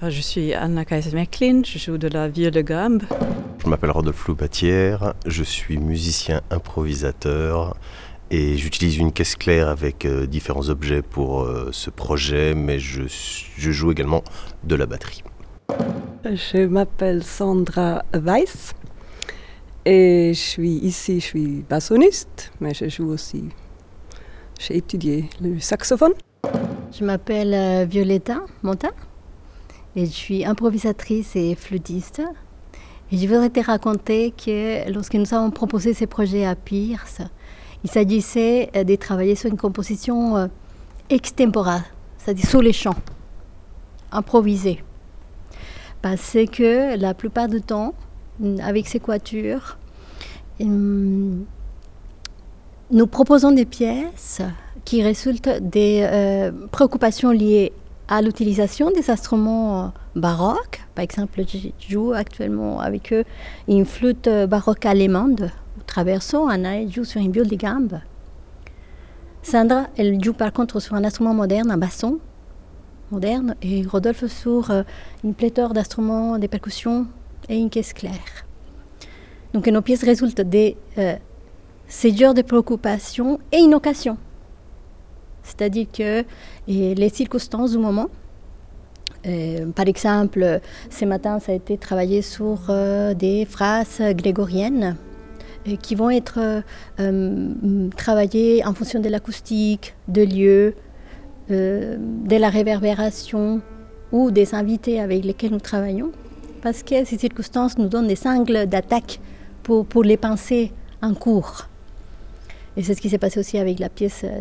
Je suis Anna Kaiser-Mecklin, je joue de la viole de gambe. Je m'appelle Rodolphe Loubatière, je suis musicien improvisateur et j'utilise une caisse claire avec différents objets pour ce projet, mais je joue également de la batterie. Je m'appelle Sandra Weiss et je suis bassoniste, mais je joue aussi. J'ai étudié le saxophone. Je m'appelle Violetta Monta et je suis improvisatrice et flûtiste. Et je voudrais te raconter que lorsque nous avons proposé ce projet à Pierce, il s'agissait de travailler sur une composition extempora, c'est-à-dire sur les champs, improvisée. Parce que la plupart du temps, avec ces quatuors, nous proposons des pièces qui résultent des préoccupations liées à l'utilisation des instruments baroques. Par exemple, je joue actuellement avec eux une flûte baroque allemande. Traverso, Anna, elle joue sur une viole de gambe. Sandra, elle joue par contre sur un instrument moderne, un basson moderne, et Rodolphe sur une pléthore d'instruments, des percussions et une caisse claire. Donc nos pièces résultent de ces genres de préoccupations et une occasion. C'est-à-dire que les circonstances du moment, par exemple, ce matin, ça a été travaillé sur des phrases grégoriennes qui vont être travaillées en fonction de l'acoustique, de lieu, de la réverbération ou des invités avec lesquels nous travaillons, parce que ces circonstances nous donnent des angles d'attaque pour les pensées en cours. Et c'est ce qui s'est passé aussi avec la pièce